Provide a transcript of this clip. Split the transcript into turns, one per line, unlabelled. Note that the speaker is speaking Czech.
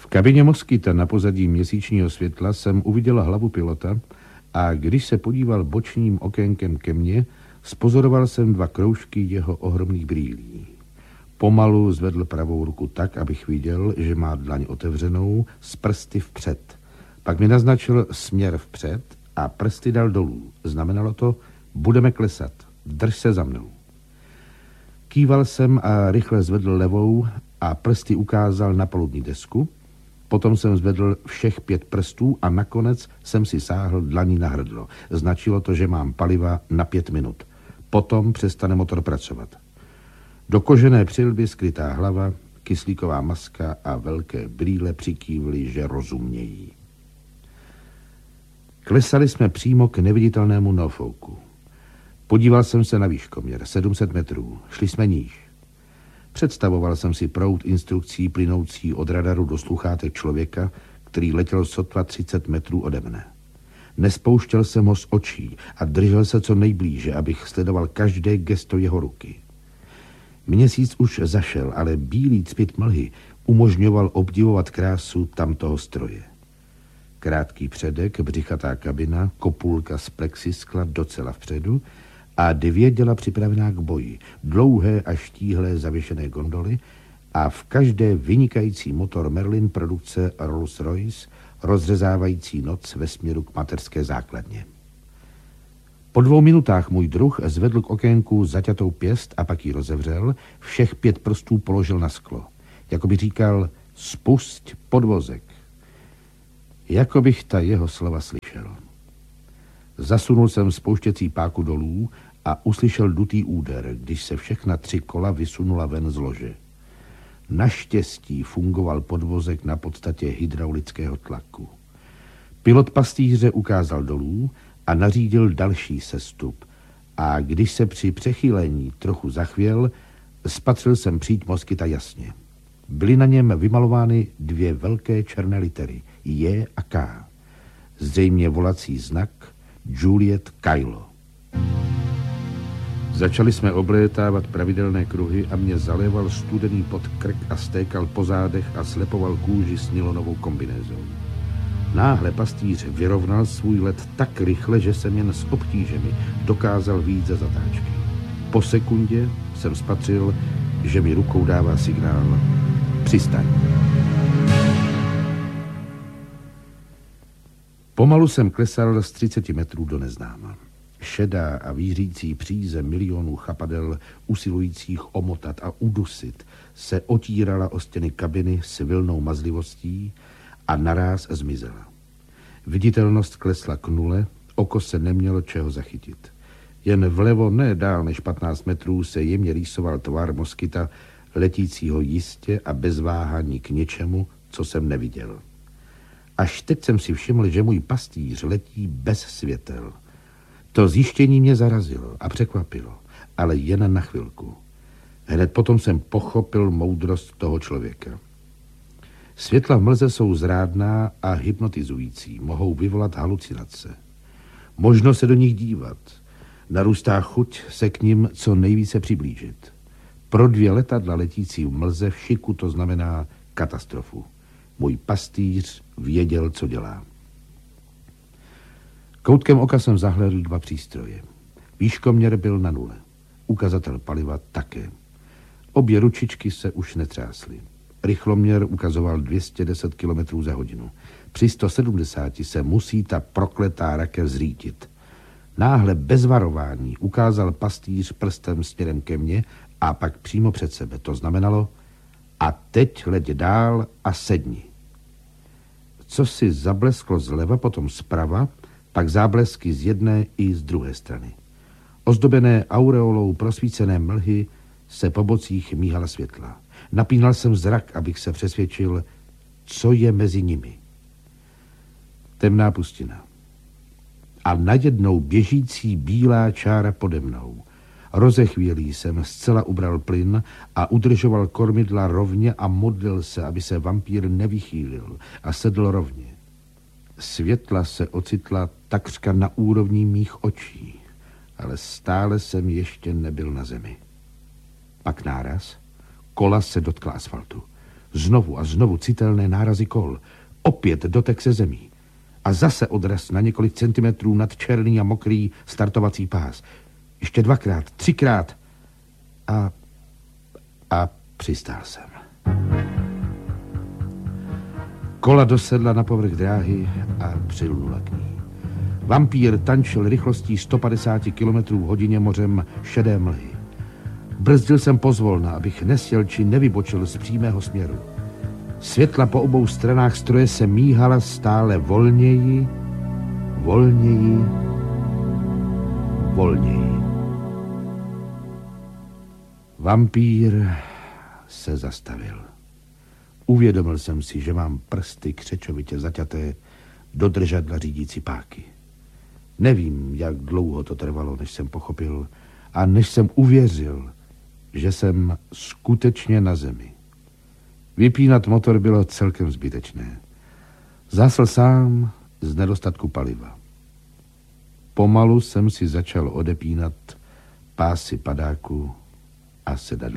V kabině Moskyta na pozadí měsíčního světla jsem uviděla hlavu pilota a když se podíval bočním okénkem ke mně, spozoroval jsem 2 kroužky jeho ohromných brýlí. Pomalu zvedl pravou ruku tak, abych viděl, že má dlaň otevřenou s prsty vpřed. Pak mi naznačil směr vpřed a prsty dal dolů. Znamenalo to, budeme klesat, drž se za mnou. Kýval jsem a rychle zvedl levou a prsty ukázal na palubní desku. Potom jsem zvedl všech 5 prstů a nakonec jsem si sáhl dlaní na hrdlo. Značilo to, že mám paliva na 5 minut. Potom přestane motor pracovat. Do kožené přilby skrytá hlava, kyslíková maska a velké brýle přikývly, že rozumějí. Klesali jsme přímo k neviditelnému Norfolku. Podíval jsem se na výškoměr, 700 metrů. Šli jsme níž. Představoval jsem si proud instrukcí plynoucí od radaru do sluchátek člověka, který letěl sotva 30 metrů ode mne. Nespouštěl jsem ho z očí a držel se co nejblíže, abych sledoval každé gesto jeho ruky. Měsíc už zašel, ale bílý cpit mlhy umožňoval obdivovat krásu tamtoho stroje. Krátký předek, břichatá kabina, kopulka z plexiskla docela vpředu a 2 děla připravená k boji, dlouhé a štíhlé zavěšené gondoly a v každé vynikající motor Merlin produkce Rolls-Royce, rozřezávající noc ve směru k mateřské základně. Po 2 minutách můj druh zvedl k okénku zaťatou pěst a pak ji rozevřel, všech 5 prstů položil na sklo. Jako by říkal, spusť podvozek. Jako bych ta jeho slova slyšel. Zasunul jsem spouštěcí páku dolů a uslyšel dutý úder, když se všechna 3 kola vysunula ven z lože. Naštěstí fungoval podvozek na podstatě hydraulického tlaku. Pilot pastýře ukázal dolů a nařídil další sestup. A když se při přechýlení trochu zachvěl, spatřil jsem příď Moskyta jasně. Byly na něm vymalovány 2 velké černé litery, J a K. Zřejmě volací znak Juliet Kylo. Začali jsme oblétávat pravidelné kruhy a mě zaléval studený pod krk a stékal po zádech a slepoval kůži s nylonovou kombinézou. Náhle pastýř vyrovnal svůj let tak rychle, že jsem jen s obtížemi dokázal vyjít ze zatáčky. Po sekundě jsem spatřil, že mi rukou dává signál přistaň. Pomalu jsem klesal z 30 metrů do neznáma. Šedá a vířící příze milionů chapadel usilujících omotat a udusit se otírala o stěny kabiny s vilnou mazlivostí a naráz zmizela. Viditelnost klesla k nule, oko se nemělo čeho zachytit. Jen vlevo, ne dál než 15 metrů, se jemně rýsoval tvar Moskyta, letícího jistě a bez váhání k něčemu, co jsem neviděl. Až teď jsem si všiml, že můj pastýř letí bez světel. To zjištění mě zarazilo a překvapilo, ale jen na chvilku. Hned potom jsem pochopil moudrost toho člověka. Světla v mlze jsou zrádná a hypnotizující, mohou vyvolat halucinace. Možno se do nich dívat. Narůstá chuť se k nim co nejvíce přiblížit. Pro 2 letadla letící v mlze v šiku to znamená katastrofu. Můj pastýř věděl, co dělá. Koutkem oka jsem zahlédl 2 přístroje. Výškoměr byl na nule. Ukazatel paliva také. Obě ručičky se už netřásly. Rychloměr ukazoval 210 km za hodinu. Při 170 se musí ta prokletá rakev zřítit. Náhle bez varování ukázal pastýř prstem směrem ke mně a pak přímo před sebe. To znamenalo, a teď leď dál a sedni. Co si zablesklo zleva, potom zprava, pak záblesky z jedné i z druhé strany. Ozdobené aureolou prosvícené mlhy se po bocích míhala světla. Napínal jsem zrak, abych se přesvědčil, co je mezi nimi. Temná pustina. A najednou běžící bílá čára pode mnou. Rozechvělý jsem zcela ubral plyn a udržoval kormidla rovně a modlil se, aby se vampír nevychýlil a sedl rovně. Světla se ocitla takřka na úrovni mých očí, ale stále jsem ještě nebyl na zemi. Pak náraz, kola se dotkla asfaltu. Znovu a znovu citelné nárazy kol. Opět dotek se zemí. A zase odraz na několik centimetrů nad černý a mokrý startovací pás. Ještě 2krát, 3krát. A přistál jsem. Kola dosedla na povrch dráhy a přilnula k ní. Vampír tančil rychlostí 150 km hodině mořem šedé mlhy. Brzdil jsem pozvolna, abych nesjel či nevybočil z přímého směru. Světla po obou stranách stroje se míhala stále volněji, volněji, volněji. Vampír se zastavil. Uvědomil jsem si, že mám prsty křečovitě zaťaté do držadla řídící páky. Nevím, jak dlouho to trvalo, než jsem pochopil a než jsem uvěřil, že jsem skutečně na zemi. Vypínat motor bylo celkem zbytečné. Zásl sám z nedostatku paliva. Pomalu jsem si začal odepínat pásy padáku a sedadla.